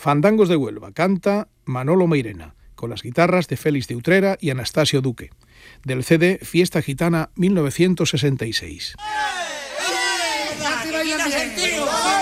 Fandangos de Huelva canta Manolo Meirena, con las guitarras de Félix de Utrera y Anastasio Duque, del CD Fiesta Gitana 1966.